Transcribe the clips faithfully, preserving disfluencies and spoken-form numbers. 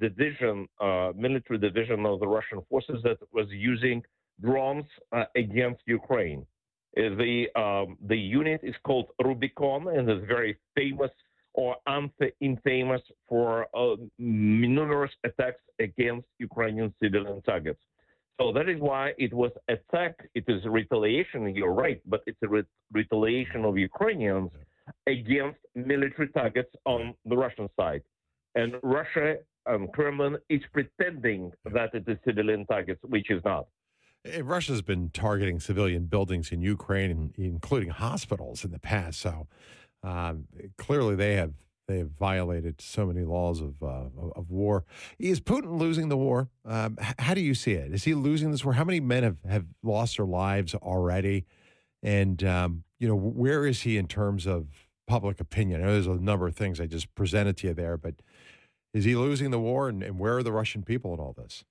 division, uh, military division of the Russian forces that was using drones uh, against Ukraine. Uh, The um, the unit is called Rubicon and is very famous or unfa- infamous for uh, numerous attacks against Ukrainian civilian targets. So that is why it was attack. It is retaliation. You're right, but it's a re- retaliation of Ukrainians against military targets on the Russian side, and Russia and Kremlin is pretending that it is civilian targets, which is not. Eh, Russia's been targeting civilian buildings in Ukraine, including hospitals, in the past. So um, clearly, they have they have violated so many laws of uh, of of war. Is Putin losing the war? Um, h- how do you see it? Is he losing this war? How many men have, have lost their lives already? And um, you know, where is he in terms of public opinion? I know there's a number of things I just presented to you there, but is he losing the war? And, and where are the Russian people in all this?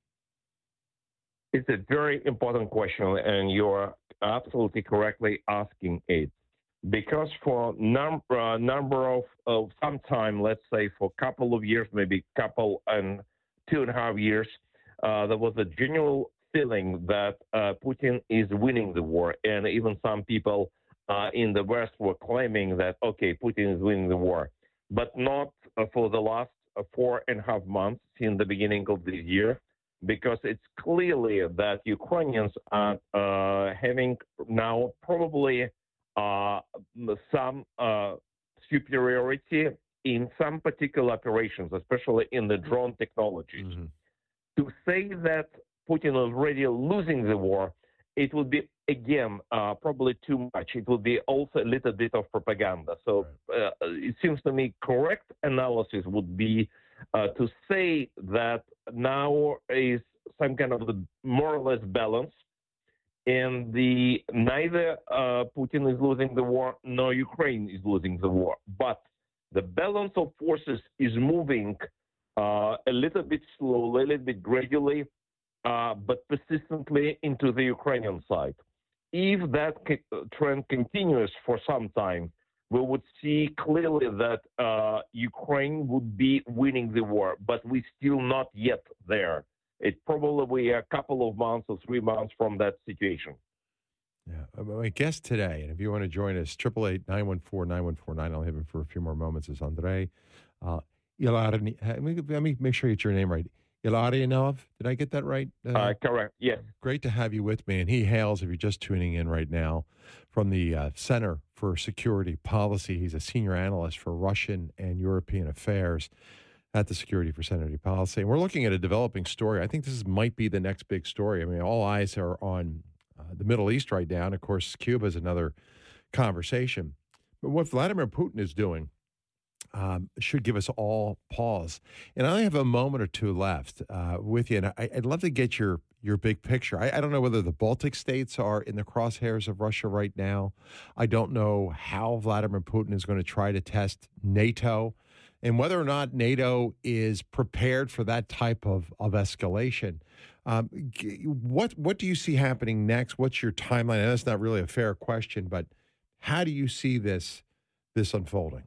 It's a very important question, and you're absolutely correctly asking it. Because for num- uh, number of, of some time, let's say for a couple of years, maybe couple and two and a half years, uh, there was a general feeling that uh, Putin is winning the war, and even some people uh, in the West were claiming that okay, Putin is winning the war, but not uh, for the last uh, four and a half months since the beginning of this year, because it's clearly that Ukrainians are uh, having now probably uh, some uh, superiority in some particular operations, especially in the drone technologies. Mm-hmm. To say that Putin is already losing the war, it would be, again, uh, probably too much. It would be also a little bit of propaganda. So uh, it seems to me correct analysis would be uh, to say that now is some kind of the more or less balance, and the neither uh, Putin is losing the war nor Ukraine is losing the war, but the balance of forces is moving uh, a little bit slowly, a little bit gradually, uh, but persistently into the Ukrainian side. If that c- trend continues for some time, we would see clearly that uh, Ukraine would be winning the war, but we're still not yet there. It probably be a couple of months or three months from that situation. Yeah. Uh, My guest today, and if you want to join us, triple eight nine one four nine one four nine. I'll have him for a few more moments, is Andrei uh, Ilarni. uh, Let me, let me make sure you get your name right. Ilarionov. Did I get that right? Uh, Uh, correct, yes. Great to have you with me. And he hails, if you're just tuning in right now, from the uh, Center for Security Policy. He's a senior analyst for Russian and European affairs at the Security for Security Policy. And we're looking at a developing story. I think this is, might be the next big story. I mean, all eyes are on uh, the Middle East right now. And of course, Cuba is another conversation. But what Vladimir Putin is doing um, should give us all pause. And I only have a moment or two left uh, with you. And I, I'd love to get your, your big picture. I, I don't know whether the Baltic states are in the crosshairs of Russia right now. I don't know how Vladimir Putin is going to try to test NATO, and whether or not NATO is prepared for that type of, of escalation. Um, g- what what do you see happening next? What's your timeline? And that's not really a fair question, but how do you see this this unfolding?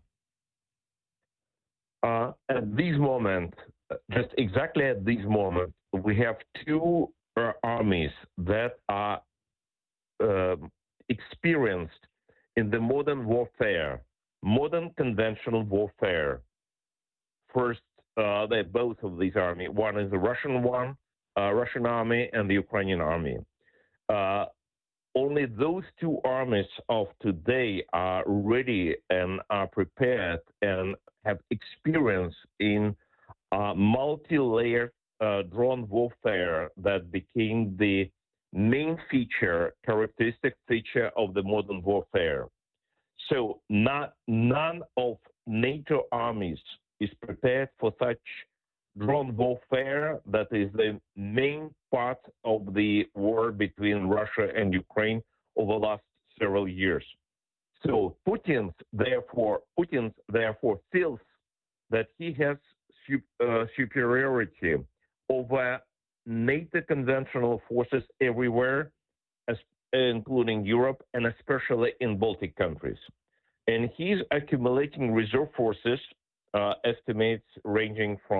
Uh, at this moment, uh, just exactly at this moment, we have two uh, armies that are um experienced in the modern warfare, modern conventional warfare. First, uh, they both of these armies. One is the Russian one, uh, Russian army, and the Ukrainian army. Uh, only those two armies of today are ready and are prepared and have experience in uh, multi-layered uh, drone warfare that became the main feature, characteristic feature of the modern warfare. So not, none of NATO armies is prepared for such drone warfare that is the main part of the war between Russia and Ukraine over the last several years. So Putin, therefore, Putin therefore feels that he has su- uh, superiority over NATO conventional forces everywhere, as, including Europe and especially in Baltic countries. And he's accumulating reserve forces, uh, estimates ranging from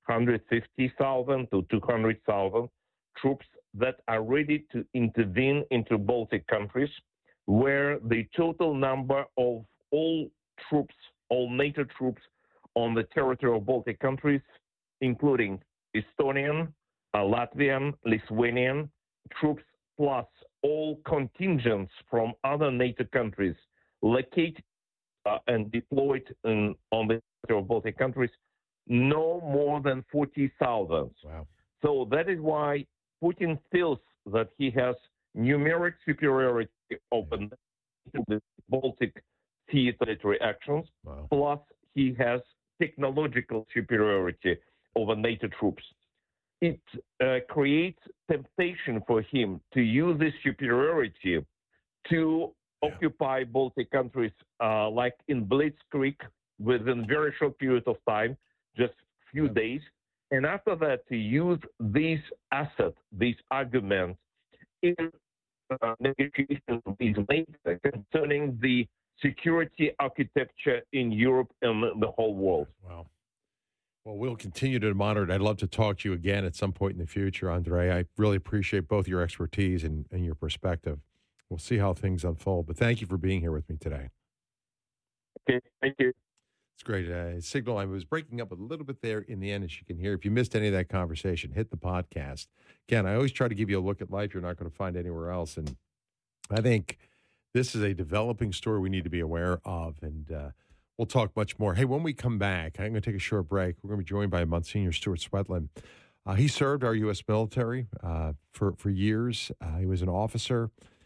one hundred fifty thousand to two hundred thousand troops that are ready to intervene into Baltic countries, where the total number of all troops, all NATO troops on the territory of Baltic countries, including Estonian, uh, Latvian, Lithuanian troops, plus all contingents from other NATO countries located uh, and deployed in, on the territory of Baltic countries, no more than forty thousand. Wow. So that is why Putin feels that he has numeric superiority over the Baltic Sea territory actions, wow. plus he has technological superiority over NATO troops. It uh, creates temptation for him to use this superiority to yeah. occupy Baltic countries uh, like in Blitzkrieg within a very short period of time, just few yeah. days. And after that, to use these assets, these arguments in uh, negotiations with NATO concerning the security architecture in Europe and the whole world. Wow. Well, we'll continue to monitor it. I'd love to talk to you again at some point in the future, Andrei. I really appreciate both your expertise and, and your perspective. We'll see how things unfold. But thank you for being here with me today. Okay, thank you. It's great. Uh, signal, I was breaking up a little bit there in the end, as you can hear. If you missed any of that conversation, hit the podcast. Again, I always try to give you a look at life you're not going to find anywhere else. And I think this is a developing story we need to be aware of. And uh, we'll talk much more. Hey, when we come back, I'm going to take a short break. We're going to be joined by Monsignor Stuart Swetland. Uh, he served our U S military uh, for, for years. Uh, he was an officer.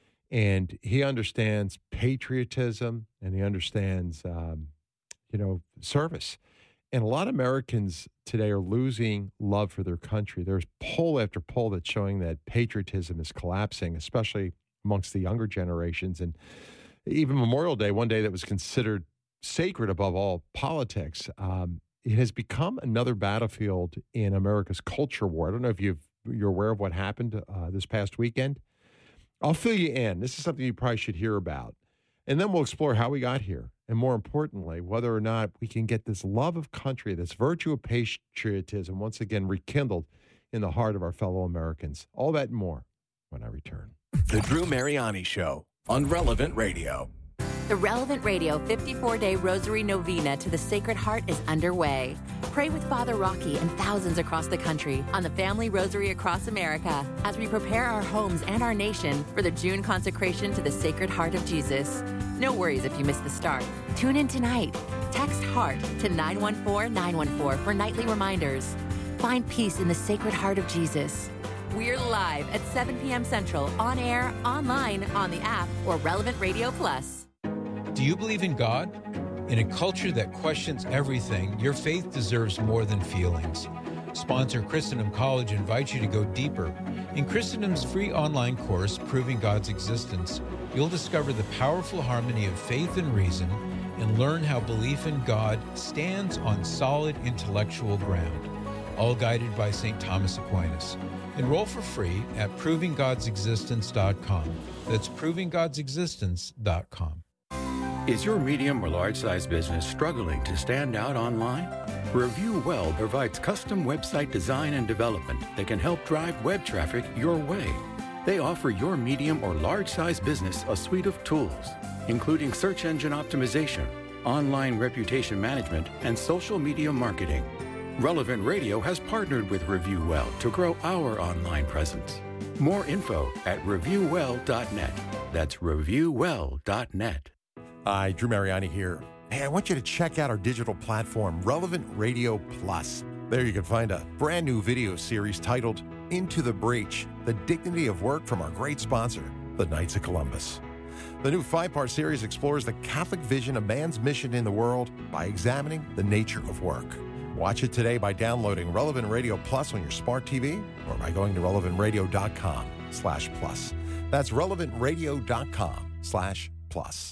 And he understands patriotism, and he understands um, you know, service. And a lot of Americans today are losing love for their country. There's poll after poll that's showing that patriotism is collapsing, especially amongst the younger generations. And even Memorial Day, one day that was considered sacred above all politics, um, it has become another battlefield in America's culture war. I don't know if you've, you're aware of what happened uh, this past weekend. I'll fill you in. This is something you probably should hear about. And then we'll explore how we got here. And more importantly, whether or not we can get this love of country, this virtue of patriotism, once again rekindled in the heart of our fellow Americans. All that and more when I return. The Drew Mariani Show on Relevant Radio. The Relevant Radio fifty-four day Rosary Novena to the Sacred Heart is underway. Pray with Father Rocky and thousands across the country on the Family Rosary Across America as we prepare our homes and our nation for the June consecration to the Sacred Heart of Jesus. No worries if you miss the start. Tune in tonight. Text HEART to nine one four nine one four for nightly reminders. Find peace in the Sacred Heart of Jesus. We're live at seven p.m. Central, on air, online, on the app, or Relevant Radio Plus. Do you believe in God? In a culture that questions everything, your faith deserves more than feelings. Sponsor Christendom College invites you to go deeper. In Christendom's free online course, Proving God's Existence, you'll discover the powerful harmony of faith and reason and learn how belief in God stands on solid intellectual ground, all guided by Saint Thomas Aquinas. Enroll for free at proving gods existence dot com. That's proving gods existence dot com. Is your medium or large-size business struggling to stand out online? Review Well provides custom website design and development that can help drive web traffic your way. They offer your medium or large-size business a suite of tools, including search engine optimization, online reputation management, and social media marketing. Relevant Radio has partnered with Review Well to grow our online presence. More info at review well dot net. That's review well dot net. Hi, Drew Mariani here. Hey, I want you to check out our digital platform, Relevant Radio Plus. There you can find a brand new video series titled Into the Breach, The Dignity of Work from our great sponsor, the Knights of Columbus. The new five-part series explores the Catholic vision of man's mission in the world by examining the nature of work. Watch it today by downloading Relevant Radio Plus on your smart T V or by going to relevant radio dot com slash plus. That's relevant radio dot com slash plus.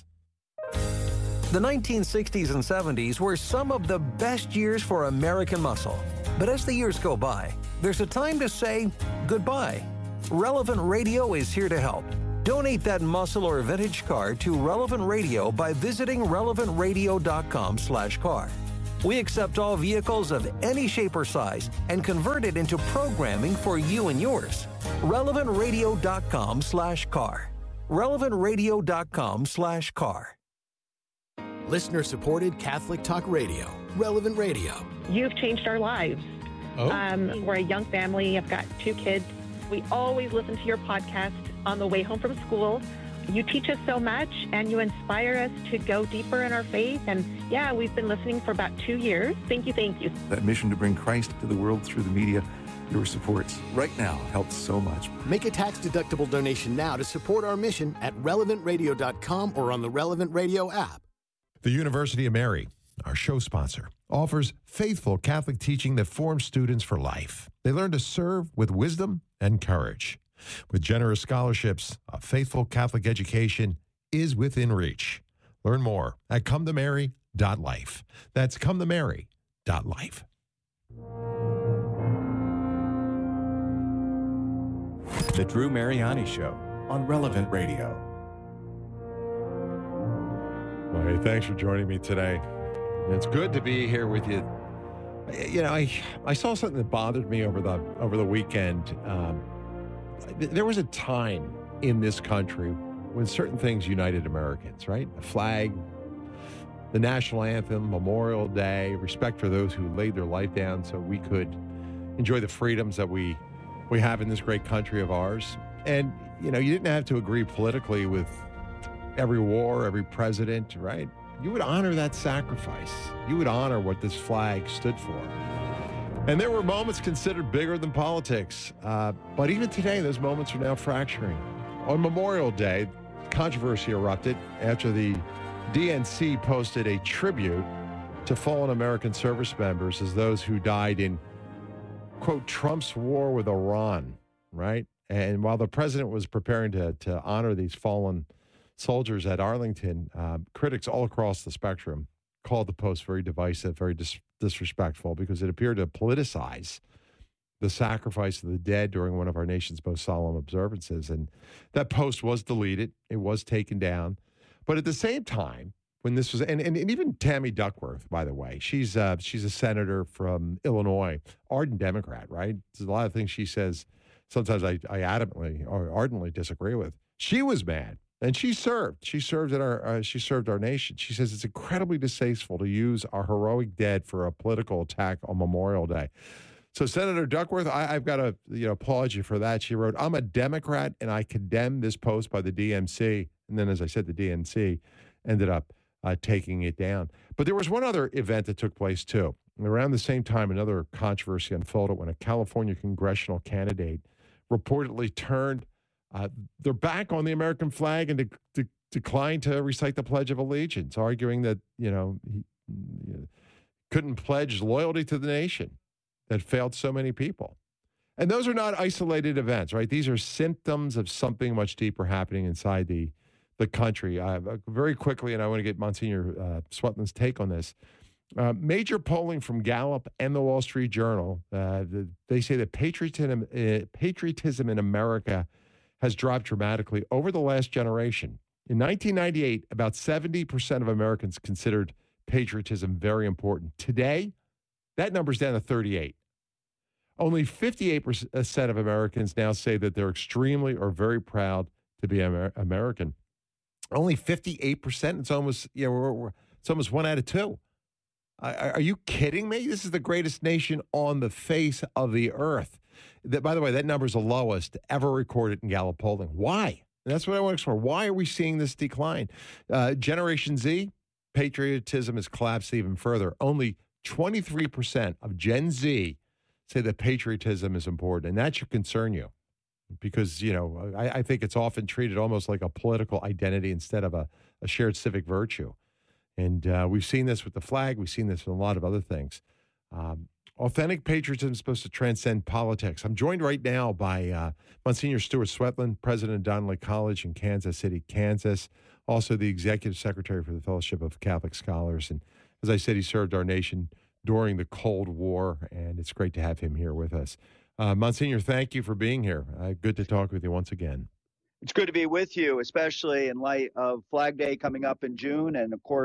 The nineteen sixties and seventies were some of the best years for American muscle. But as the years go by, there's a time to say goodbye. Relevant Radio is here to help. Donate that muscle or vintage car to Relevant Radio by visiting relevant radio dot com slash car. We accept all vehicles of any shape or size and convert it into programming for you and yours. relevant radio dot com slash car. relevant radio dot com slash car. Listener-supported Catholic Talk Radio. Relevant Radio. You've changed our lives. Oh. Um, we're a young family. I've got two kids. We always listen to your podcast on the way home from school. You teach us so much, and you inspire us to go deeper in our faith. And yeah, we've been listening for about two years. Thank you, thank you. That mission to bring Christ to the world through the media, your support right now helps so much. Make a tax-deductible donation now to support our mission at relevant radio dot com or on the Relevant Radio app. The University of Mary, our show sponsor, offers faithful Catholic teaching that forms students for life. They learn to serve with wisdom and courage. With generous scholarships, a faithful Catholic education is within reach. Learn more at come to mary dot life. That's come to mary dot life. The Drew Mariani Show on Relevant Radio. Well, hey, thanks for joining me today. It's good to be here with you. You know, I I saw something that bothered me over the over the weekend. Um, there was a time in this country when certain things united Americans, right? The flag, the national anthem, Memorial Day, respect for those who laid their life down so we could enjoy the freedoms that we we have in this great country of ours. And, you know, you didn't have to agree politically with every war, every president, right? You would honor that sacrifice. You would honor what this flag stood for. And there were moments considered bigger than politics. Uh, but even today, those moments are now fracturing. On Memorial Day, controversy erupted after the D N C posted a tribute to fallen American service members as those who died in, quote, Trump's war with Iran, right? And while the president was preparing to, to honor these fallen soldiers at Arlington, uh, critics all across the spectrum called the post very divisive, very dis- disrespectful, because it appeared to politicize the sacrifice of the dead during one of our nation's most solemn observances. And that post was deleted. It was taken down. But at the same time, when this was, and, and, and even Tammy Duckworth, by the way, she's uh, she's a senator from Illinois, ardent Democrat, right? There's a lot of things she says sometimes I, I adamantly or ardently disagree with. She was mad. And she served. She served at our. Uh, she served our nation. She says it's incredibly distasteful to use our heroic dead for a political attack on Memorial Day. So, Senator Duckworth, I, I've got to you know applaud you for that. She wrote, "I'm a Democrat, and I condemn this post by the D N C." And then, as I said, the D N C ended up uh, taking it down. But there was one other event that took place too. And around the same time, another controversy unfolded when a California congressional candidate reportedly turned. Uh, they're back on the American flag and de- de- declined to recite the Pledge of Allegiance, arguing that, you know, he you know, couldn't pledge loyalty to the nation that failed so many people. And those are not isolated events, right? These are symptoms of something much deeper happening inside the, the country. Uh, very quickly, and I want to get Monsignor uh, Swetlin's take on this. Uh, major polling from Gallup and the Wall Street Journal, uh, the, they say that patriotism, uh, patriotism in America has dropped dramatically over the last generation. In nineteen ninety-eight, about seventy percent of Americans considered patriotism very important. Today, that number's down to thirty-eight. Only fifty-eight percent of Americans now say that they're extremely or very proud to be Amer- American. Only fifty-eight percent? It's almost, you know, we're, we're, it's almost one out of two. Are, are you kidding me? This is the greatest nation on the face of the earth. That, by the way, that number is the lowest ever recorded in Gallup polling. Why? And that's what I want to explore. Why are we seeing this decline? Uh, Generation Z, patriotism has collapsed even further. Only twenty-three percent of Gen Z say that patriotism is important, and that should concern you because, you know, I, I think it's often treated almost like a political identity instead of a, a shared civic virtue. And uh, we've seen this with the flag. We've seen this in a lot of other things. Um, Authentic patriotism is supposed to transcend politics. I'm joined right now by uh, Monsignor Stuart Swetlin, president of Donnelly College in Kansas City, Kansas, also the executive secretary for the Fellowship of Catholic Scholars. And as I said, he served our nation during the Cold War, and it's great to have him here with us. Uh, Monsignor, thank you for being here. Uh, good to talk with you once again. It's good to be with you, especially in light of Flag Day coming up in June and, of course,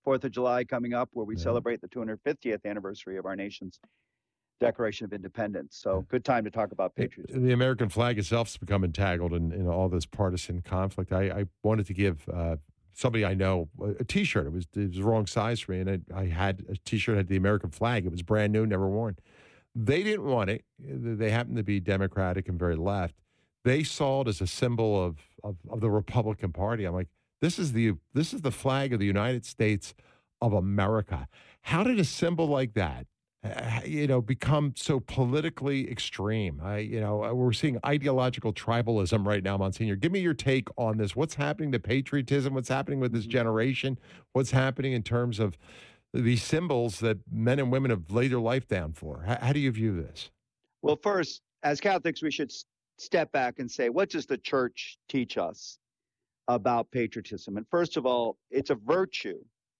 fourth of July coming up, where we Yeah. celebrate the two hundred fiftieth anniversary of our nation's Declaration of Independence. So good time to talk about patriotism. The American flag itself is becoming entangled in, in all this partisan conflict. I, I wanted to give uh, somebody I know a T-shirt. It was, it was the wrong size for me, and I, I had a T-shirt that had the American flag. It was brand new, never worn. They didn't want it. They happened to be Democratic and very left. They saw it as a symbol of, of, of the Republican Party. I'm like, this is the this is the flag of the United States of America. How did a symbol like that, uh, you know, become so politically extreme? I, you know, we're seeing ideological tribalism right now, Monsignor. Give me your take on this. What's happening to patriotism? What's happening with this generation? What's happening in terms of these symbols that men and women have laid their life down for? How, how do you view this? Well, first, as Catholics, we should s- step back and say, what does the church teach us about patriotism? And first of all, it's a virtue.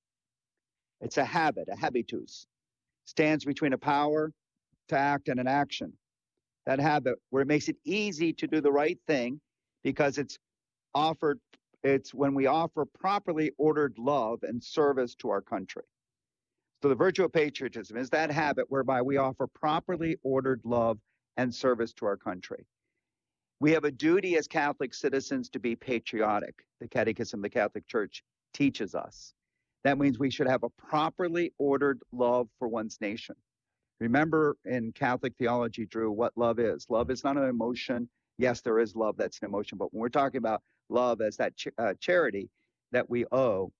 It's a habit, a habitus. Stands between a power to act and an action. That habit where it makes it easy to do the right thing because it's offered, it's when we offer properly ordered love and service to our country. So the virtue of patriotism is that habit whereby we offer properly ordered love and service to our country. We have a duty as Catholic citizens to be patriotic. The Catechism of the Catholic Church teaches us. That means we should have a properly ordered love for one's nation. Remember in Catholic theology, Drew, what love is. Love is not an emotion. Yes, there is love that's an emotion, but when we're talking about love as that ch- uh, charity that we owe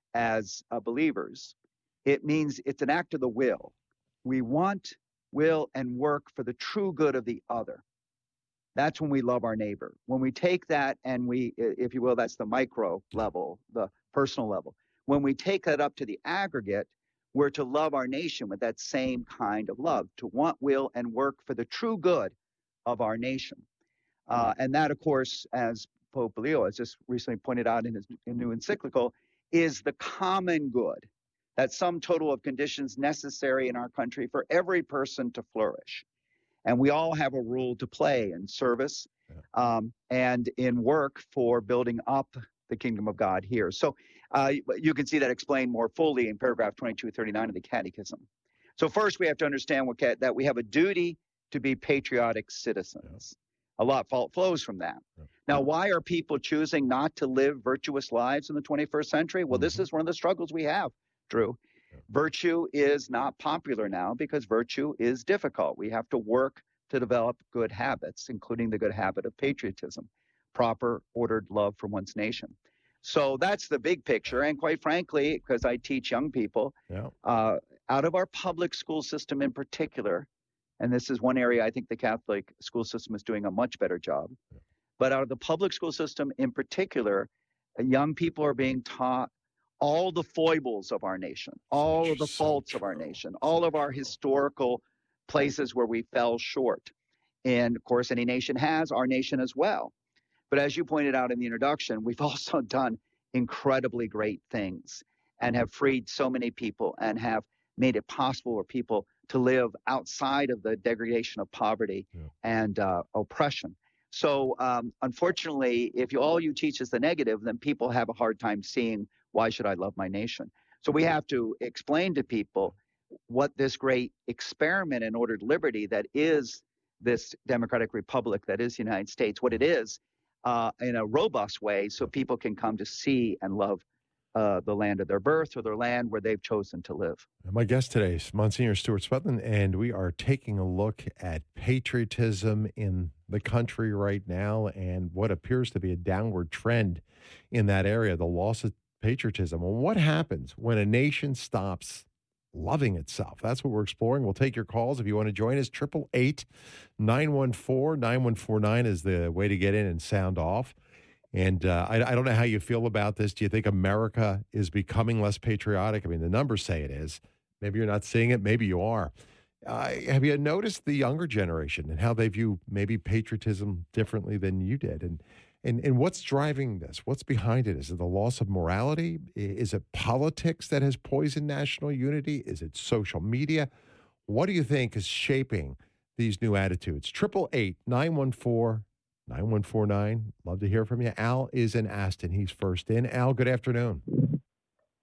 as uh, believers, it means it's an act of the will. We want, will, and work for the true good of the other. That's when we love our neighbor. When we take that and we, if you will, that's the micro level, the personal level. When we take that up to the aggregate, we're to love our nation with that same kind of love, to want, will, and work for the true good of our nation. Uh, and that, of course, as Pope Leo has just recently pointed out in his in new encyclical, is the common good, that sum total of conditions necessary in our country for every person to flourish. And we all have a role to play in service um, and in work for building up the kingdom of God here. So uh, you can see that explained more fully in paragraph twenty-two thirty-nine of the Catechism. So first we have to understand what, that we have a duty to be patriotic citizens. A lot flows from that. Now, why are people choosing not to live virtuous lives in the twenty-first century? Well, this is one of the struggles we have, Drew. Virtue is not popular now because virtue is difficult. We have to work to develop good habits, including the good habit of patriotism, proper ordered love for one's nation. So that's the big picture. And quite frankly, because I teach young people, Yeah. uh, out of our public school system in particular, and this is one area I think the Catholic school system is doing a much better job, but out of the public school system in particular, uh, young people are being taught all the foibles of our nation, all of the faults of our nation, all of our historical places where we fell short. And of course, any nation has, our nation as well. But as you pointed out in the introduction, we've also done incredibly great things and have freed so many people and have made it possible for people to live outside of the degradation of poverty yeah. and uh, oppression. So um, unfortunately, if you, all you teach is the negative, then people have a hard time seeing why should I love my nation. So we have to explain to people what this great experiment in ordered liberty that is this democratic republic that is the United States, what it is uh, in a robust way so people can come to see and love uh, the land of their birth or their land where they've chosen to live. My guest today is Monsignor Stuart Sputland, and we are taking a look at patriotism in the country right now and what appears to be a downward trend in that area, the loss of patriotism. Well, what happens when a nation stops loving itself? That's what we're exploring. We'll take your calls if you want to join us. Triple eight nine one four nine one four nine is the way to get in and sound off. And uh, I, I don't know how you feel about this. Do you think America is becoming less patriotic? I mean, the numbers say it is. Maybe you're not seeing it. Maybe you are. Uh, have you noticed the younger generation and how they view maybe patriotism differently than you did? And And and what's driving this? What's behind it? Is it the loss of morality? Is it politics that has poisoned national unity? Is it social media? What do you think is shaping these new attitudes? Triple eight nine one four nine one four nine. Love to hear from you. Al is in Aston. He's first in. Al, good afternoon.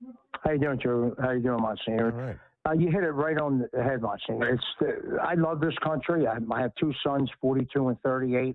How you doing, Joe? How you doing, Monsignor? All right. Uh, you hit it right on the head, Monsignor. It's the, I love this country. I, I have two sons, forty-two and thirty-eight.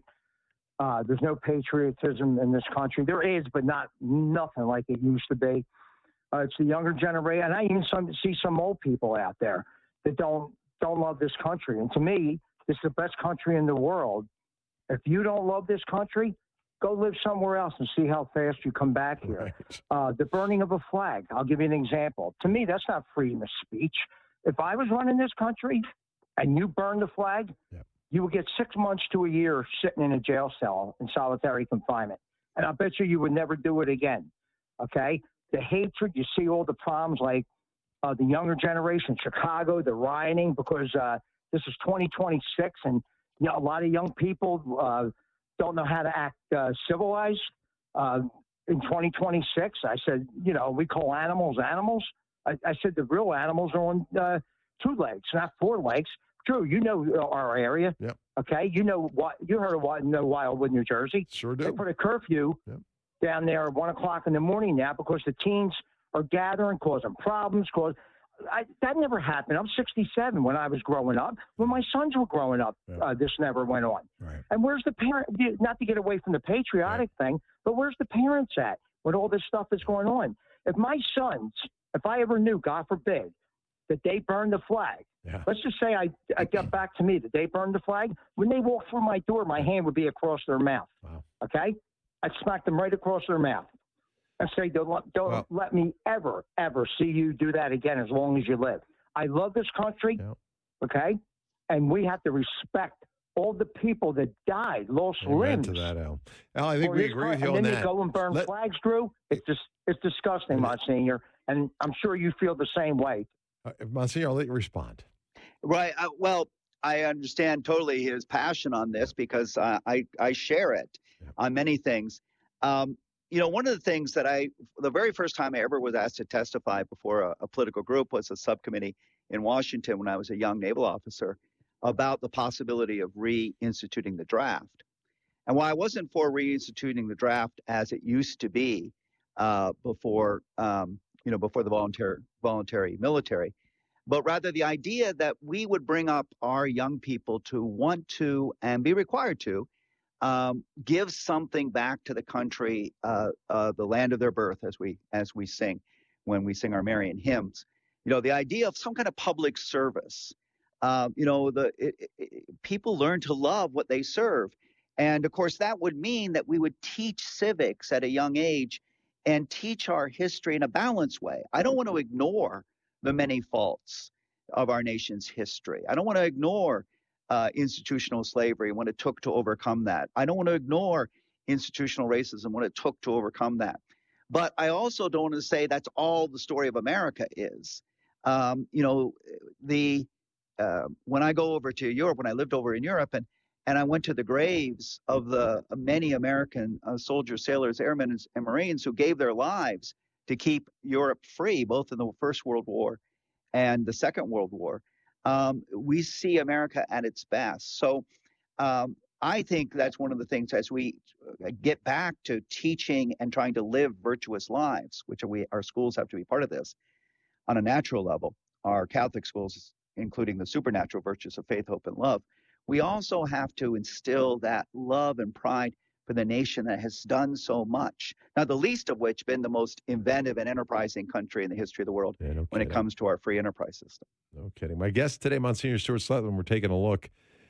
Uh, there's no patriotism in this country. There is, but not nothing like it used to be. Uh, it's the younger generation, and I even some, see some old people out there that don't don't love this country. And to me, this is the best country in the world. If you don't love this country, go live somewhere else and see how fast you come back here. Right. Uh, the burning of a flag, I'll give you an example. To me, that's not freedom of speech. If I was running this country and you burn the flag, yep. you would get six months to a year sitting in a jail cell in solitary confinement. And I bet you you would never do it again, okay? The hatred, you see all the problems like uh, the younger generation, Chicago, the rioting, because uh, this is twenty twenty-six, and you know, a lot of young people uh, don't know how to act uh, civilized. Uh, in twenty twenty-six, I said, you know, we call animals animals. I, I said the real animals are on uh, two legs, not four legs. Drew, you know our area, yep. okay? You know what? You heard of what? No, Wildwood, New Jersey. Sure do. They put a curfew yep. down there at one o'clock in the morning now because the teens are gathering, causing problems. Cause I, that never happened. I'm sixty-seven. When I was growing up, when my sons were growing up, yep. uh, this never went on. Right. And where's the parent? Not to get away from the patriotic right. thing, but where's the parents at when all this stuff is going on? If my sons, if I ever knew, God forbid, that they burned the flag. Yeah. Let's just say I, I got back to me that they burned the flag. When they walked through my door, my hand would be across their mouth. Wow. Okay? I'd smack them right across their mouth and say, don't, don't well, let me ever, ever see you do that again as long as you live. I love this country, yeah. okay? And we have to respect all the people that died, lost Amen limbs. to that, Al. Al, I think we agree with you on that. And then they go and burn Let, flags, Drew. It's just, it's disgusting, Monsignor. And I'm sure you feel the same way. Uh, Monsignor, I'll let you respond. Right. Uh, well, I understand totally his passion on this because uh, I, I share it yeah. on many things. Um, you know, one of the things that I, the very first time I ever was asked to testify before a, a political group was a subcommittee in Washington when I was a young naval officer about the possibility of reinstituting the draft. And while I wasn't for reinstituting the draft as it used to be uh, before, um, you know, before the voluntary, voluntary military, but rather the idea that we would bring up our young people to want to and be required to um, give something back to the country, uh, uh, the land of their birth, as we as we sing when we sing our Marian hymns. You know, the idea of some kind of public service. Uh, you know, the it, it, people learn to love what they serve, and of course that would mean that we would teach civics at a young age and teach our history in a balanced way. I don't want to ignore the many faults of our nation's history. I don't want to ignore uh, institutional slavery and what it took to overcome that. I don't want to ignore institutional racism, what it took to overcome that. But I also don't want to say that's all the story of America is. Um, you know, the uh, when I go over to Europe, when I lived over in Europe, and and I went to the graves of the many American uh, soldiers, sailors, airmen, and, and Marines who gave their lives to keep Europe free, both in the First World War and the Second World War, um, we see America at its best. So um, I think that's one of the things as we get back to teaching and trying to live virtuous lives, which we our schools have to be part of this on a natural level, our Catholic schools, including the supernatural virtues of faith, hope, and love. We also have to instill that love and pride for the nation that has done so much, not the least of which been the most inventive and enterprising country in the history of the world yeah, no when it comes to our free enterprise system. No kidding. My guest today, Monsignor Stuart Sletland, we're taking a look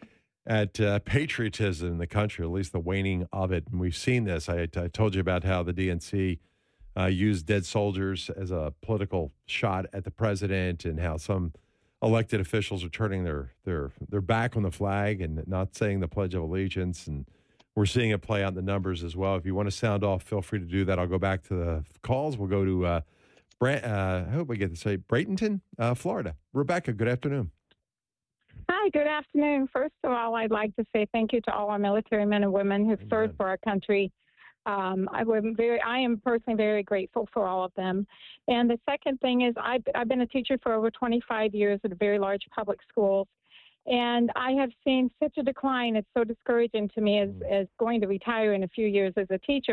at uh, patriotism in the country, at least the waning of it. And we've seen this. I, I told you about how the D N C uh, used dead soldiers as a political shot at the president and how some elected officials are turning their, their, their back on the flag and not saying the Pledge of Allegiance. And we're seeing it play out in the numbers as well. If you want to sound off, feel free to do that. I'll go back to the calls. We'll go to, uh, Brant, uh, I hope I get to say, Bradenton, uh, Florida. Rebecca, good afternoon. Hi, good afternoon. First of all, I'd like to say thank you to all our military men and women who've served for our country. Um, I, very, I am personally very grateful for all of them. And the second thing is I've, I've been a teacher for over twenty-five years at very large public schools. And I have seen such a decline. It's so discouraging to me as, as going to retire in a few years as a teacher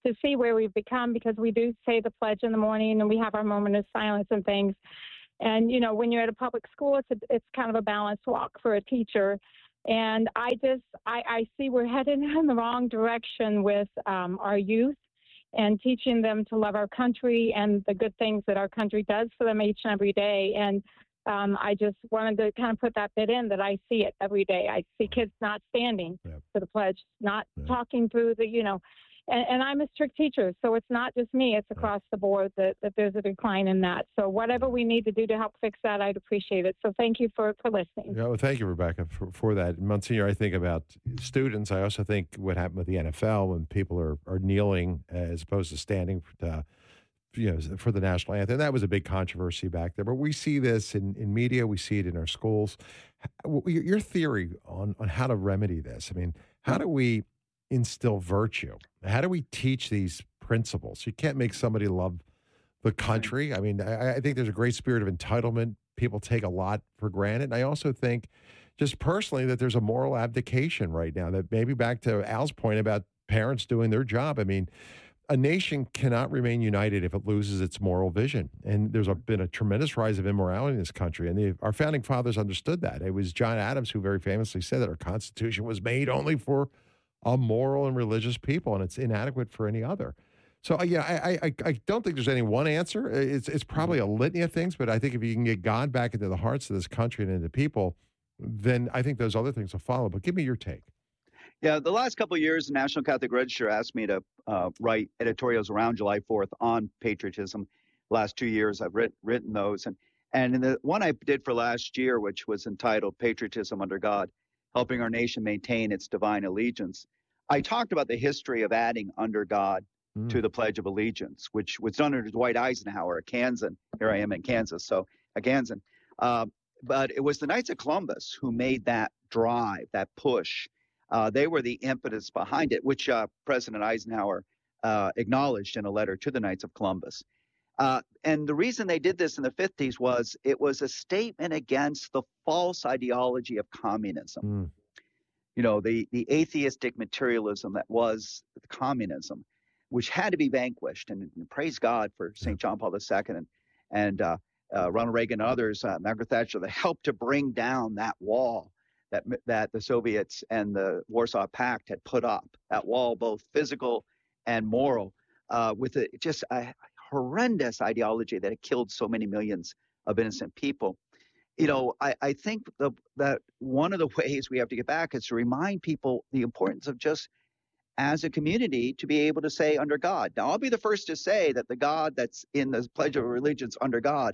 to see where we've become, because we do say the pledge in the morning and we have our moment of silence and things. And, you know, when you're at a public school, it's a, it's kind of a balanced walk for a teacher. And I just, I, I see we're headed in the wrong direction with um, our youth and teaching them to love our country and the good things that our country does for them each and every day. And um, I just wanted to kind of put that bit in, that I see it every day. I see kids not standing Yep. for the pledge, not Yep. talking through the, you know, and, and I'm a strict teacher, so it's not just me, it's across the board that, that there's a decline in that. So whatever we need to do to help fix that, I'd appreciate it. So thank you for, for listening. Yeah, well, thank you, Rebecca, for, for that. Monsignor, I think about students. I also think what happened with the N F L when people are, are kneeling as opposed to standing to, you know, for the national anthem. That was a big controversy back there. But we see this in, in media. We see it in our schools. Your, your theory on, on how to remedy this. I mean, how do we instill virtue? How do we teach these principles? You can't make somebody love the country. I mean, I, I think there's a great spirit of entitlement. People take a lot for granted. And I also think, just personally, that there's a moral abdication right now, that maybe back to Al's point about parents doing their job. I mean, a nation cannot remain united if it loses its moral vision. And there's a, been a tremendous rise of immorality in this country. And the, our founding fathers understood that. It was John Adams who very famously said that our Constitution was made only for a moral and religious people, and it's inadequate for any other. So, uh, yeah, I, I I don't think there's any one answer. It's it's probably a litany of things, but I think if you can get God back into the hearts of this country and into people, then I think those other things will follow. But give me your take. Yeah, the last couple of years, the National Catholic Register asked me to uh, write editorials around July fourth on patriotism. Last two years, I've writ- written those. And, and in the one I did for last year, which was entitled Patriotism Under God, Helping Our Nation Maintain Its Divine Allegiance, I talked about the history of adding under God mm. to the Pledge of Allegiance, which was done under Dwight Eisenhower at Kansas. Here I am in Kansas, so at Kansas. Uh, but it was the Knights of Columbus who made that drive, that push. Uh, they were the impetus behind it, which uh, President Eisenhower uh, acknowledged in a letter to the Knights of Columbus. Uh, and the reason they did this in the fifties was it was a statement against the false ideology of communism. Mm. You know, the, the atheistic materialism that was communism, which had to be vanquished. And, and praise God for Saint John Paul the Second and, and uh, uh, Ronald Reagan and others, uh, Margaret Thatcher, that helped to bring down that wall that that the Soviets and the Warsaw Pact had put up, that wall, both physical and moral, uh, with a, just a horrendous ideology that had killed so many millions of innocent people. You know, I, I think the, that one of the ways we have to get back is to remind people the importance of just, as a community, to be able to say under God. Now, I'll be the first to say that the God that's in the Pledge of Allegiance under God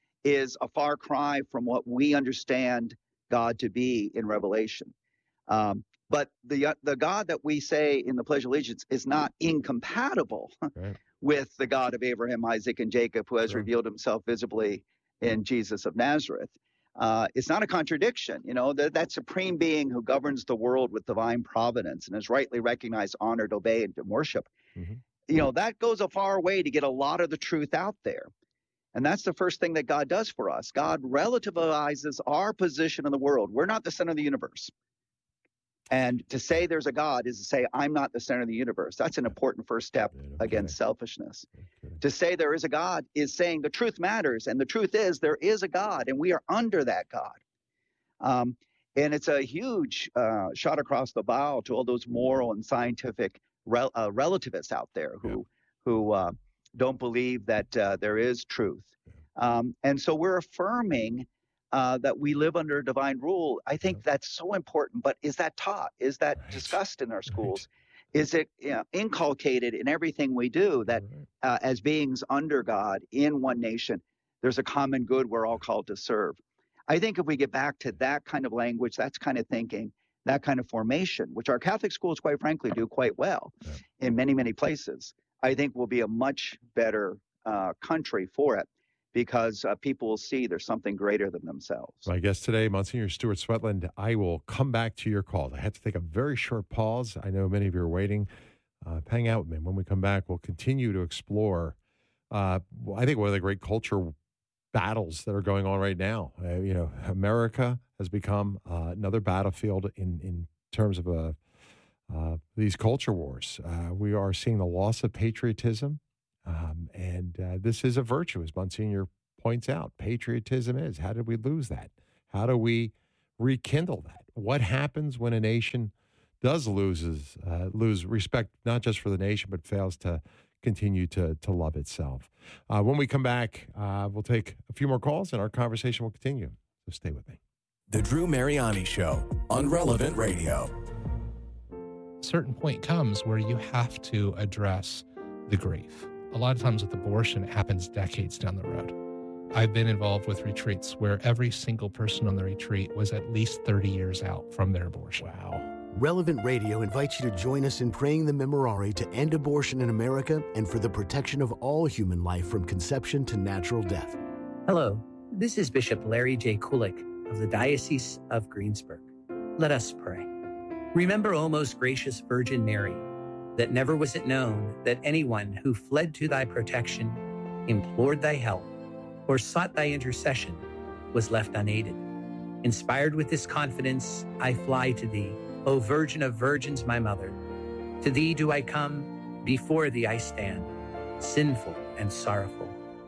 is a far cry from what we understand God to be in Revelation. Um, but the uh, the God that we say in the Pledge of Allegiance is not incompatible right. with the God of Abraham, Isaac, and Jacob, who has sure. revealed himself visibly in Jesus of Nazareth. Uh, it's not a contradiction. You know, that, that supreme being who governs the world with divine providence and is rightly recognized, honored, obeyed, and worshiped. Mm-hmm. You know, that goes a far way to get a lot of the truth out there. And that's the first thing that God does for us. God relativizes our position in the world. We're not the center of the universe. And to say there's a God is to say, I'm not the center of the universe. That's an important first step okay. against selfishness. Okay. To say there is a God is saying the truth matters. And the truth is there is a God, and we are under that God. Um, and it's a huge uh, shot across the bow to all those moral and scientific rel- uh, relativists out there who, yeah. who uh, don't believe that uh, there is truth. Um, and so we're affirming uh, that we live under divine rule. I think that's so important. But is that taught? Is that right. discussed in our schools? Right. Is it you know, inculcated in everything we do that right. uh, as beings under God in one nation, there's a common good we're all called to serve? I think if we get back to that kind of language, that's kind of thinking, that kind of formation, which our Catholic schools, quite frankly, do quite well yeah. in many, many places, I think we'll be a much better uh, country for it because uh, people will see there's something greater than themselves. My guest today, Monsignor Stuart Sweatland. I will come back to your calls. I had to take a very short pause. I know many of you are waiting. Uh, hang out with me. When we come back, we'll continue to explore, uh, I think, one of the great culture battles that are going on right now. Uh, you know, America has become uh, another battlefield in, in terms of a uh, these culture wars. Uh, we are seeing the loss of patriotism, um, and uh, this is a virtue, as Monsignor points out. Patriotism is. How did we lose that? How do we rekindle that? What happens when a nation does loses uh, lose respect, not just for the nation, but fails to continue to to love itself? Uh, when we come back, uh, we'll take a few more calls, and our conversation will continue. So stay with me. The Drew Mariani Show on Relevant Radio. A certain point comes where you have to address the grief. A lot of times with abortion, it happens decades down the road. I've been involved with retreats where every single person on the retreat was at least thirty years out from their abortion. Wow. Relevant Radio invites you to join us in praying the Memorare to end abortion in America and for the protection of all human life from conception to natural death. Hello, this is Bishop Larry J. Kulik of the Diocese of Greensburg. Let us pray. Remember, O most gracious Virgin Mary, that never was it known that anyone who fled to thy protection, implored thy help, or sought thy intercession was left unaided. Inspired with this confidence, I fly to thee, O Virgin of Virgins, my mother. To thee do I come, before thee I stand, sinful and sorrowful.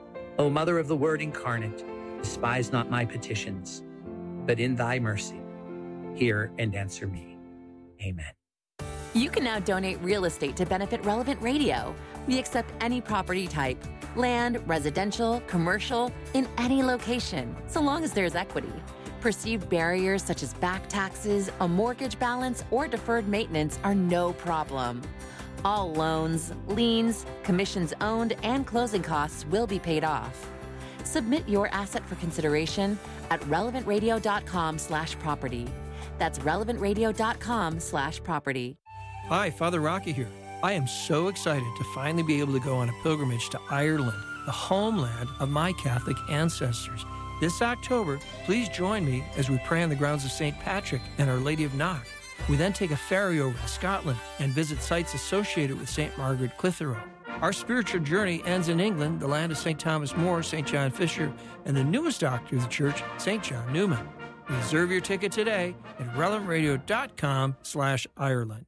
O Mother of the Word incarnate, despise not my petitions, but in thy mercy, hear and answer me. Amen. You can now donate real estate to benefit Relevant Radio. We accept any property type, land, residential, commercial, in any location, so long as there's equity. Perceived barriers such as back taxes, a mortgage balance, or deferred maintenance are no problem. All loans, liens, commissions owned, and closing costs will be paid off. Submit your asset for consideration at relevantradio.com slash property. That's relevantradio.com slash property. Hi, Father Rocky here. I am so excited to finally be able to go on a pilgrimage to Ireland, the homeland of my Catholic ancestors. This October, please join me as we pray on the grounds of Saint Patrick and Our Lady of Knock. We then take a ferry over to Scotland and visit sites associated with Saint Margaret Clitheroe. Our spiritual journey ends in England, the land of Saint Thomas More, Saint John Fisher, and the newest doctor of the church, Saint John Newman. Reserve your ticket today at relevantradio.com slash Ireland.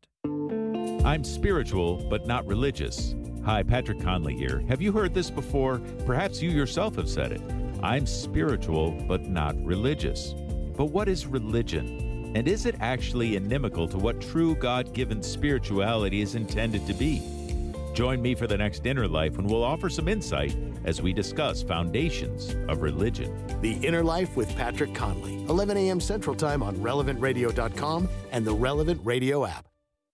I'm spiritual, but not religious. Hi, Patrick Conley here. Have you heard this before? Perhaps you yourself have said it. I'm spiritual, but not religious. But what is religion? And is it actually inimical to what true God-given spirituality is intended to be? Join me for the next Inner Life when we'll offer some insight as we discuss foundations of religion. The Inner Life with Patrick Conley, eleven a.m. Central Time on relevant radio dot com and the Relevant Radio app.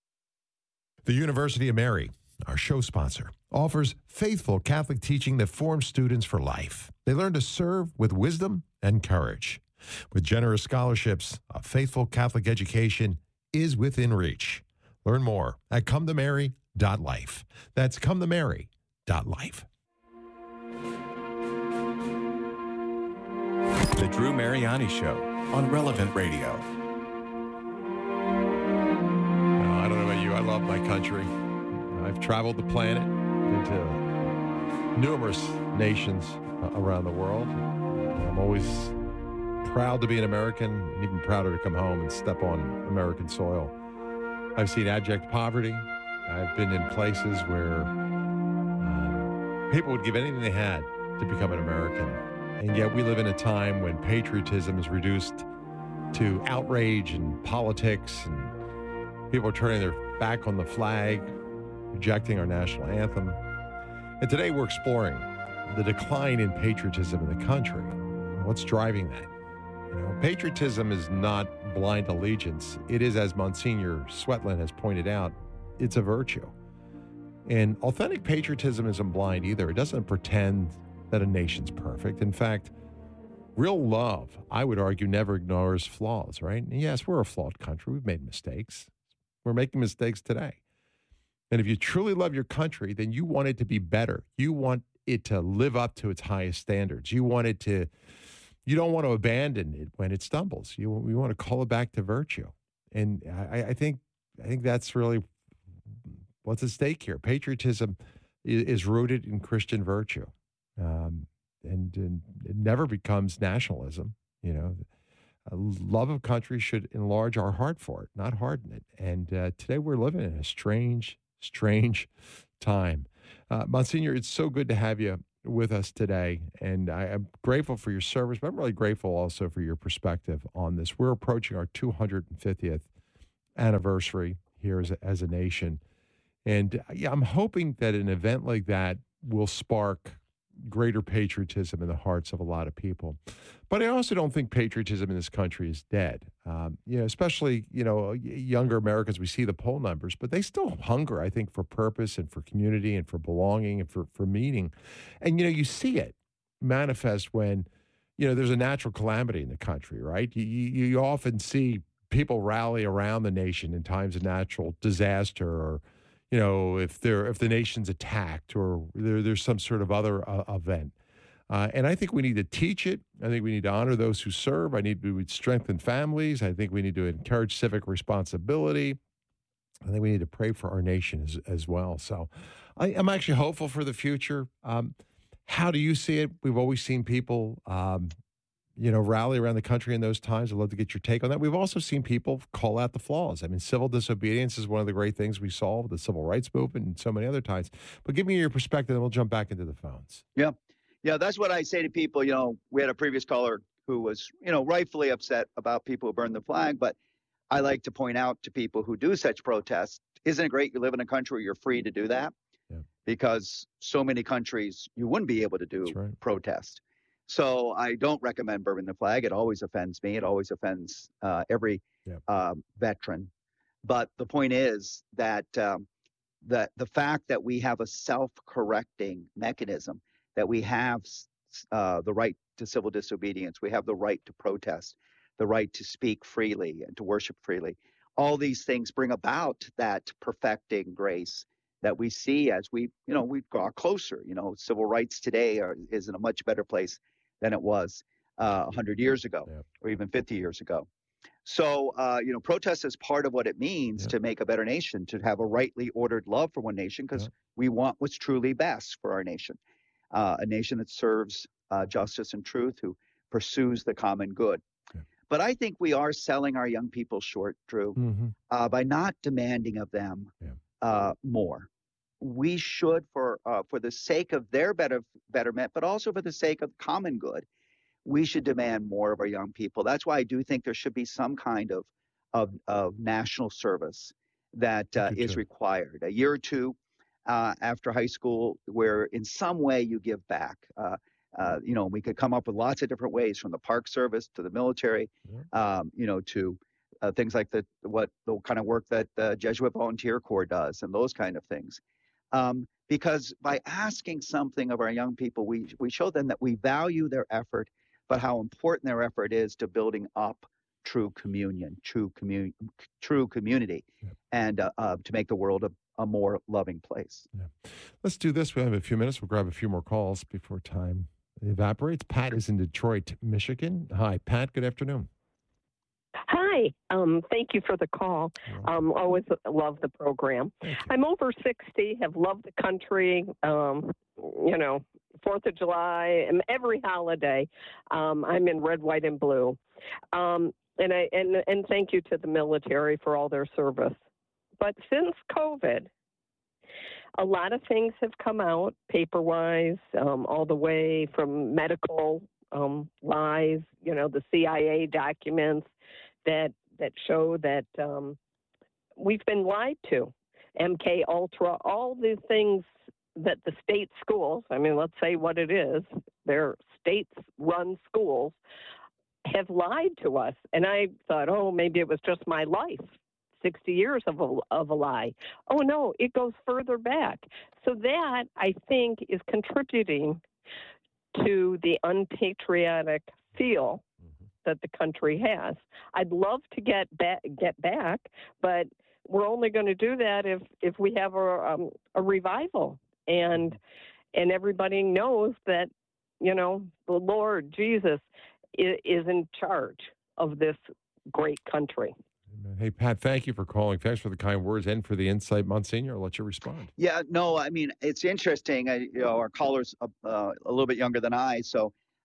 The University of Mary, our show sponsor, offers faithful Catholic teaching that forms students for life. They learn to serve with wisdom and courage. With generous scholarships, a faithful Catholic education is within reach. Learn more at come to mary dot life. That's come to mary dot life. The Drew Mariani Show on Relevant Radio. I don't know about you. I love my country. I've traveled the planet, been to numerous nations around the world. I'm always proud to be an American, and even prouder to come home and step on American soil. I've seen abject poverty. I've been in places where um, people would give anything they had to become an American. And yet we live in a time when patriotism is reduced to outrage and politics, and people are turning their back on the flag, rejecting our national anthem. And today we're exploring the decline in patriotism in the country. What's driving that? You know, patriotism is not blind allegiance. It is, as Monsignor Sweatland has pointed out, it's a virtue. And authentic patriotism isn't blind either. It doesn't pretend that a nation's perfect. In fact, real love, I would argue, never ignores flaws, right? And yes, we're a flawed country. We've made mistakes. We're making mistakes today. And if you truly love your country, then you want it to be better. You want it to live up to its highest standards. You want it to, you don't want to abandon it when it stumbles. You, you want to call it back to virtue. And I, I think, I think that's really what's at stake here. Patriotism is, is rooted in Christian virtue. Um, and, and it never becomes nationalism. You know, uh, love of country should enlarge our heart for it, not harden it. And uh, today we're living in a strange, strange time. Uh, Monsignor, it's so good to have you with us today, and I am grateful for your service, but I'm really grateful also for your perspective on this. We're approaching our two hundred fiftieth anniversary here as a, as a nation, and yeah, I'm hoping that an event like that will spark greater patriotism in the hearts of a lot of people. But I also don't think patriotism in this country is dead. Um, you know, especially, you know, younger Americans, we see the poll numbers, but they still hunger, I think, for purpose and for community and for belonging and for, for meaning. And, you know, you see it manifest when, you know, there's a natural calamity in the country, right? You, you, you often see people rally around the nation in times of natural disaster, or, you know, if they're if the nation's attacked, or there, there's some sort of other uh, event. Uh, and I think we need to teach it. I think we need to honor those who serve. I need to strengthen families. I think we need to encourage civic responsibility. I think we need to pray for our nation as, as well. So I, I'm actually hopeful for the future. Um, how do you see it? We've always seen people, um, you know, rally around the country in those times. I'd love to get your take on that. We've also seen people call out the flaws. I mean, civil disobedience is one of the great things we saw with the civil rights movement and so many other times. But give me your perspective, and we'll jump back into the phones. Yeah. Yeah, that's what I say to people. You know, we had a previous caller who was, you know, rightfully upset about people who burn the flag. But I like to point out to people who do such protests, isn't it great you live in a country where you're free to do that? Yeah. Because so many countries you wouldn't be able to do right. protest. So I don't recommend burning the flag. It always offends me. It always offends uh, every yeah. uh, veteran. But the point is that um, that the fact that we have a self-correcting mechanism, that we have uh, the right to civil disobedience, we have the right to protest, the right to speak freely and to worship freely. All these things bring about that perfecting grace that we see as we, you know, we draw closer. You know, civil rights today are, is in a much better place than it was uh, one hundred years ago yeah. or even fifty years ago. So, uh, you know, protest is part of what it means yeah. to make a better nation, to have a rightly ordered love for one nation, because yeah. we want what's truly best for our nation. Uh, a nation that serves uh, justice and truth, who pursues the common good. Yeah. But I think we are selling our young people short, Drew, mm-hmm. uh, by not demanding of them yeah. uh, more. We should, for uh, for the sake of their better betterment, but also for the sake of common good, we should demand more of our young people. That's why I do think there should be some kind of of, of national service that uh, is required. A year or two Uh, after high school, where in some way you give back. Uh, uh, you know, we could come up with lots of different ways, from the Park Service to the military, yeah. um, you know, to uh, things like the what the kind of work that the Jesuit Volunteer Corps does, and those kind of things. Um, because by asking something of our young people, we we show them that we value their effort, but how important their effort is to building up true communion, true commun, true community, yeah. and uh, uh, to make the world a a more loving place. Yeah. Let's do this. We have a few minutes. We'll grab a few more calls before time evaporates. Pat is in Detroit, Michigan. Hi, Pat. Good afternoon. Hi. Um, thank you for the call. Um, always love the program. I'm over sixty, have loved the country, um, you know, fourth of July, and every holiday. Um, I'm in red, white, and blue. Um, and, I, and, and thank you to the military for all their service. But since COVID, a lot of things have come out paper-wise, um, all the way from medical um, lies, you know, the C I A documents that that show that um, we've been lied to. M K Ultra, all these things that the state schools, I mean, let's say what it is, they're state-run schools, have lied to us. And I thought, oh, maybe it was just my life. sixty years of a, of a lie. Oh, no, it goes further back. So that, I think, is contributing to the unpatriotic feel mm-hmm. that the country has. I'd love to get back, get back, but we're only going to do that if, if we have a, um, a revival. And, and everybody knows that, you know, the Lord Jesus is, is in charge of this great country. Hey, Pat, thank you for calling. Thanks for the kind words and for the insight. Monsignor, I'll let you respond. Yeah, no, I mean, it's interesting. I, you know, our caller's uh, a little bit younger than I, so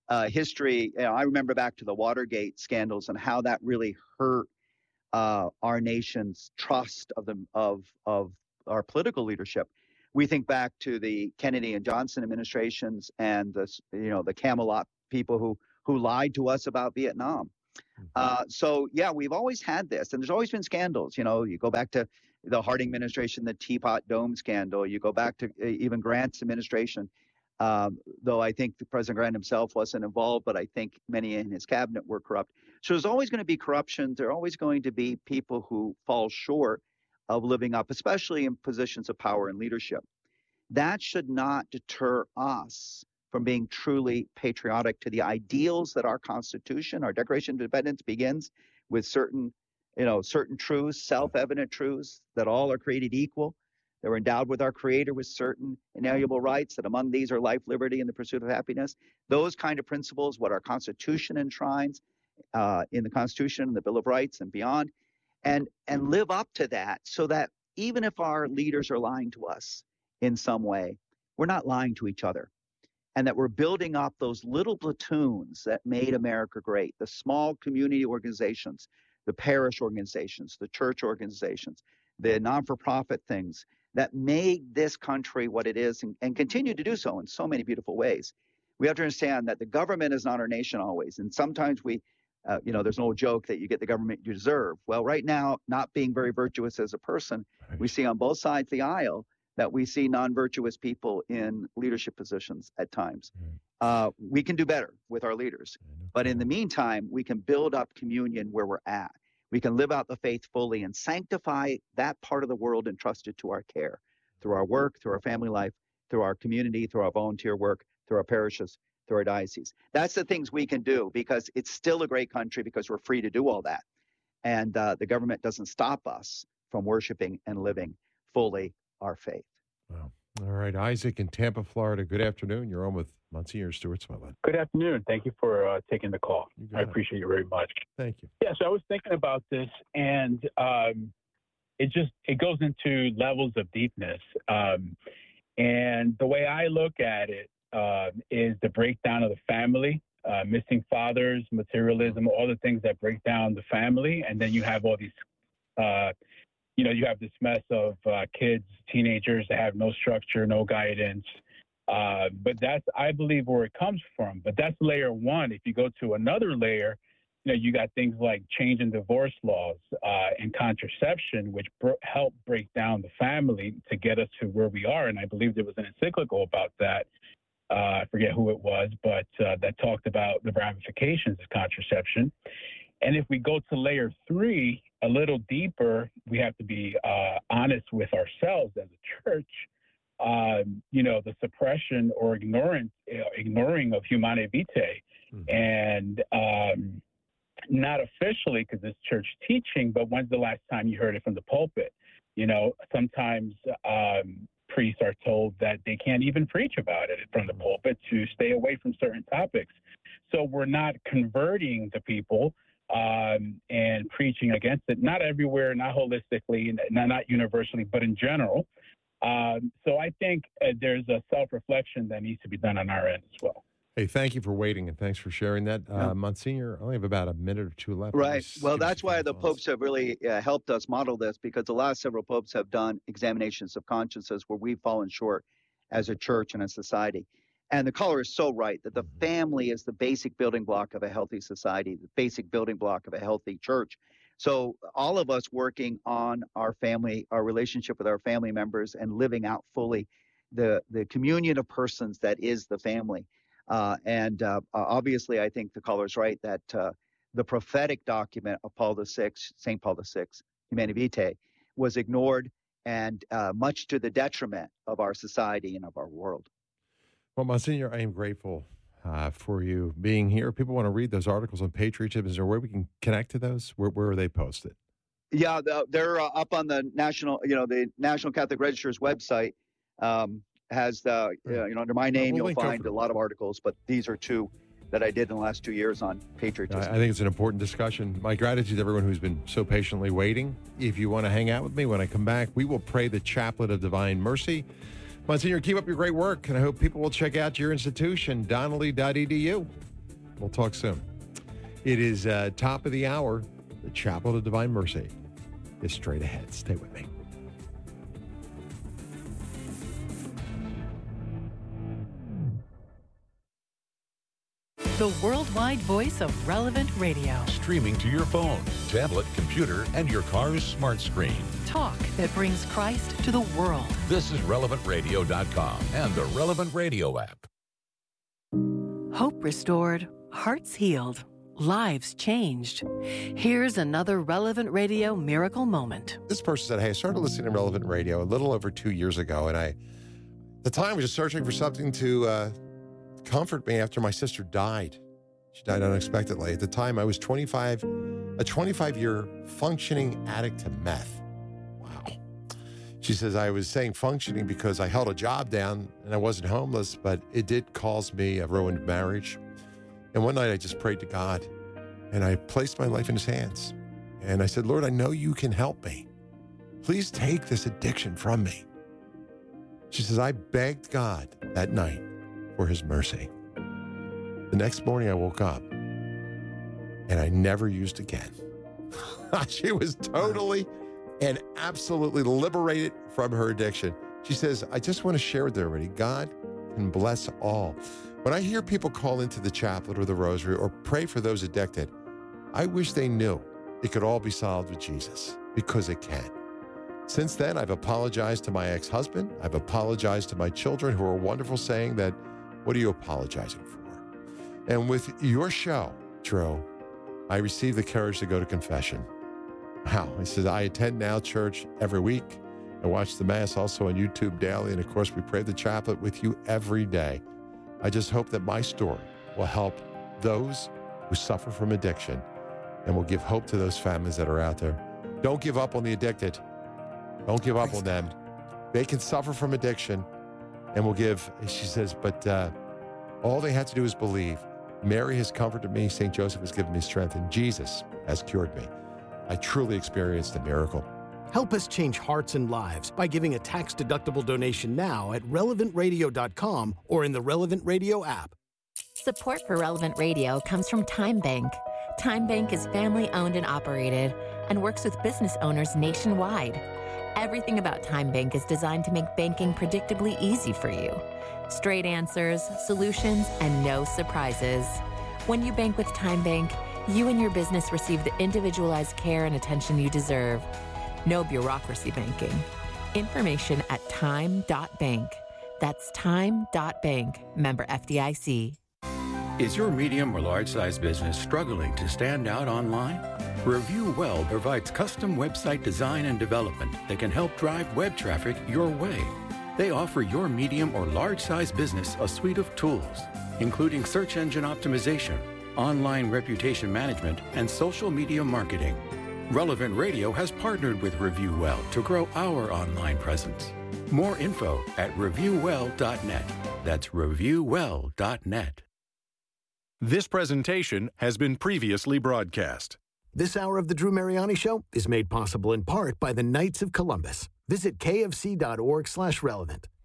uh, history. You know, I remember back to the Watergate scandals and how that really hurt uh, our nation's trust of the of of our political leadership. We think back to the Kennedy and Johnson administrations and the you know the Camelot people who who lied to us about Vietnam. Uh, so yeah, we've always had this, and there's always been scandals. You know, you go back to the Harding administration, the Teapot Dome scandal. You go back to even Grant's administration, um, though I think President Grant himself wasn't involved, but I think many in his cabinet were corrupt. So there's always going to be corruption. There are always going to be people who fall short of living up, especially in positions of power and leadership. That should not deter us from being truly patriotic to the ideals that our Constitution, our Declaration of Independence begins with certain, you know, certain truths, self-evident truths that all are created equal. They're endowed with our Creator with certain inalienable rights, that among these are life, liberty, and the pursuit of happiness. Those kind of principles, what our Constitution enshrines uh, in the Constitution and the Bill of Rights and beyond, and and live up to that, so that even if our leaders are lying to us in some way, we're not lying to each other. And that we're building up those little platoons that made America great, the small community organizations, the parish organizations, the church organizations, the non-for-profit things that made this country what it is, and, and continue to do so in so many beautiful ways. We have to understand that the government is not our nation always. And sometimes we, uh, you know, there's an old joke that you get the government you deserve. Well, right now, not being very virtuous as a person, right. We see on both sides of the aisle that we see non-virtuous people in leadership positions at times. Uh, we can do better with our leaders. But in the meantime, we can build up communion where we're at. We can live out the faith fully and sanctify that part of the world entrusted to our care through our work, through our family life, through our community, through our volunteer work, through our parishes, through our diocese. That's the things we can do, because it's still a great country because we're free to do all that. And uh, the government doesn't stop us from worshiping and living fully our faith. Wow. All right, Isaac in Tampa, Florida. Good afternoon. You're on with Monsignor Stuart Smotland. Good afternoon. Thank you for uh, taking the call. I it. appreciate you very much. Thank you. Yeah, so I was thinking about this, and um, it just it goes into levels of deepness. Um, and the way I look at it uh, is the breakdown of the family, uh, missing fathers, materialism, all the things that break down the family, and then you have all these. Uh, You know, you have this mess of uh, kids, teenagers that have no structure, no guidance. Uh, but that's, I believe, where it comes from. But that's layer one. If you go to another layer, you know, you got things like change in divorce laws uh, and contraception, which bro- help break down the family to get us to where we are. And I believe there was an encyclical about that. Uh, I forget who it was, but uh, that talked about the ramifications of contraception. And if we go to layer three, a little deeper, we have to be uh, honest with ourselves as a church. Um, you know, the suppression or ignorance, uh, ignoring of Humanae Vitae, mm-hmm. and um, not officially because it's church teaching, but when's the last time you heard it from the pulpit? You know, sometimes um, priests are told that they can't even preach about it from the pulpit to stay away from certain topics. So we're not converting the people. Um, and preaching against it, not everywhere, not holistically, not, not universally, but in general. Um, so I think uh, there's a self-reflection that needs to be done on our end as well. Hey, thank you for waiting, and thanks for sharing that. Uh, Monsignor, I only have about a minute or two left. Right. Well, that's why the popes have really uh, helped us model this, because the last several popes have done examinations of consciences where we've fallen short as a church and a society. And the caller is so right that the family is the basic building block of a healthy society, the basic building block of a healthy church. So all of us working on our family, our relationship with our family members, and living out fully the, the communion of persons that is the family. Uh, and uh, obviously, I think the caller's right that uh, the prophetic document of Paul the Sixth, Saint Paul the Sixth, Humanae Vitae, was ignored, and uh, much to the detriment of our society and of our world. Well, Monsignor, I am grateful uh, for you being here. If people want to read those articles on patriotism, is there a way we can connect to those? Where, where are they posted? Yeah, they're uh, up on the national, you know, the National Catholic Register's website. Um, has the, uh, you know, under my name, we'll you'll find over. a lot of articles, but these are two that I did in the last two years on patriotism. I think it's an important discussion. My gratitude to everyone who's been so patiently waiting. If you want to hang out with me when I come back, we will pray the Chaplet of Divine Mercy. Monsignor, keep up your great work, and I hope people will check out your institution, donnelly dot e d u. We'll talk soon. It is uh, top of the hour. The Chapel of Divine Mercy is straight ahead. Stay with me. The worldwide voice of Relevant Radio. Streaming to your phone, tablet, computer, and your car's smart screen. Talk that brings Christ to the world. This is relevant radio dot com and the Relevant Radio app. Hope restored, hearts healed, lives changed. Here's another Relevant Radio miracle moment. This person said, hey, I started listening to Relevant Radio a little over two years ago, and I, at the time, I was just searching for something to uh, comfort me after my sister died. She died unexpectedly. At the time, I was twenty-five, a twenty-five-year functioning addict to meth. Wow. She says, I was saying functioning because I held a job down and I wasn't homeless, but it did cause me a ruined marriage. And one night I just prayed to God and I placed my life in his hands. And I said, Lord, I know you can help me. Please take this addiction from me. She says, I begged God that night for his mercy. The next morning I woke up and I never used again. She was totally and absolutely liberated from her addiction. She says, I just want to share with everybody, God can bless all. When I hear people call into the chaplet or the rosary or pray for those addicted, I wish they knew it could all be solved with Jesus, because it can. Since then, I've apologized to my ex-husband. I've apologized to my children, who are wonderful, saying that, what are you apologizing for? And with your show, Drew, I received the courage to go to confession. Wow. He says, I attend Now Church every week. I watch the Mass also on YouTube daily. And of course, we pray the chaplet with you every day. I just hope that my story will help those who suffer from addiction and will give hope to those families that are out there. Don't give up on the addicted. Don't give up on them. They can suffer from addiction and will give, she says, but uh, all they have to do is believe. Mary has comforted me. Saint Joseph has given me strength, and Jesus has cured me. I truly experienced a miracle. Help us change hearts and lives by giving a tax-deductible donation now at relevant radio dot com or in the Relevant Radio app. Support for Relevant Radio comes from Time Bank. Time Bank is family-owned and operated and works with business owners nationwide. Everything about Time Bank is designed to make banking predictably easy for you. Straight answers, solutions, and no surprises. When you bank with Time Bank, you and your business receive the individualized care and attention you deserve. No bureaucracy banking. Information at time dot bank. That's time dot bank. Member F D I C. Is your medium or large size business struggling to stand out online? Review Well provides custom website design and development that can help drive web traffic your way. They offer your medium or large size business a suite of tools, including search engine optimization, online reputation management, and social media marketing. Relevant Radio has partnered with Review Well to grow our online presence. More info at review well dot net. That's review well dot net. This presentation has been previously broadcast. This hour of the Drew Mariani Show is made possible in part by the Knights of Columbus. Visit kfc dot org slash relevant.